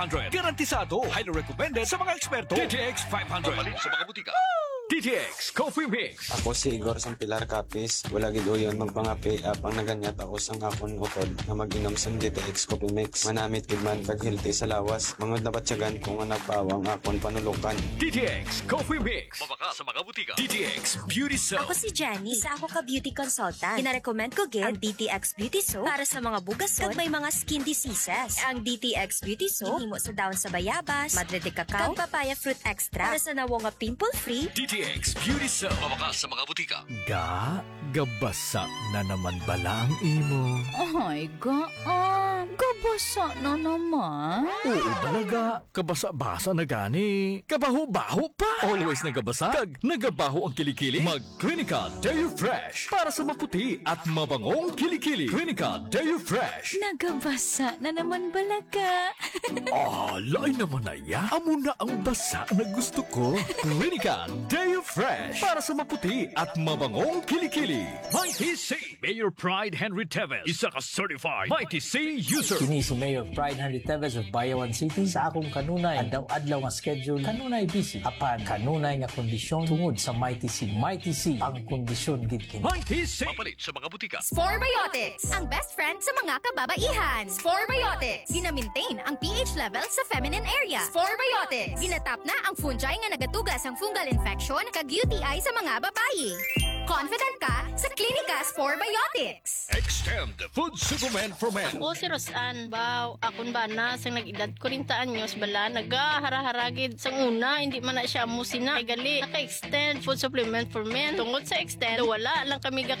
500. Garantisado, highly recommended sa mga eksperto. DTX 500. Papalit sa mga butika. DTX Coffee Mix. Ako si Igor sang Pilar Capis. Wala gid uyon magpangapi apang naganyat ako sang akon utod na mag-inom sang DTX Coffee Mix. Manamit gid man kag healthy sa lawas. Mangod na batsyagan kung nagpawang akon panulukan. DTX Coffee Mix. Mabaka sa mga butika. DTX Beauty Soap. Ako si Jenny, isa ako ka beauty consultant. Kina-recommend ko gid ang DTX Beauty Soap para sa mga bugason kag may mga skin diseases. Ang DTX Beauty Soap himo sa dahon sa bayabas, madre de cacao, kag papaya fruit extract para sa nawo nga pimple-free. DTX Beauty Soap. Mabaka sa mga butika. Gabasa na naman bala ang imo. Ay, gabasa na naman. Oo talaga, kabasa-basa na gani. Kabaho-baho pa. Always nagabasa, kag nagabaho ang kilikili. Mag-Clinica Deo Fresh para sa maputi at mabangong kilikili. Clinica Deo Fresh. Nagabasa na naman balaga. Lain naman na ya. Amo na ang basa na gusto ko. Clinica Deo Fresh para sa maputi at mabangong kilikili. Mighty C. Mayor Pride Henry Teves. Isa ka certified Mighty C user. Kini si Mayor Pride Henry Teves of Bayawan City. Sa akong kanunay, adlaw-adlaw nga schedule, kanunay busy. Apan, kanunay nga kondisyon tungod sa Mighty C. Mighty C, ang kondisyon gid kini. Mighty C. Papalit sa mga butika. Sporebiotics, ang best friend sa mga kababaihan. Sporebiotics, gina-maintain ang pH level sa feminine area. Sporebiotics, ginatap na ang fungi nga nagatugas ang fungal infection kag UTI sa mga babayi. Confident ka sa Klinika Sporebiotics. Extend Food Supplement for Men. O si Rosan, baw, akon ba na sang nag-edad 40 anyos bala, nagahara-haragid sang una, hindi man na siya musina. Ay gali, naka-extend food supplement for men. Tungod sa extend, wala lang kami